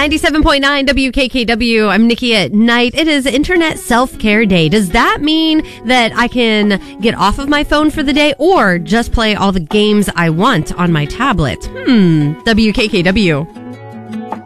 97.9 WKKW. I'm Nikki at Night. It is Internet Self-Care Day. Does that mean that I can get off of my phone for the day or just play all the games I want on my tablet? WKKW.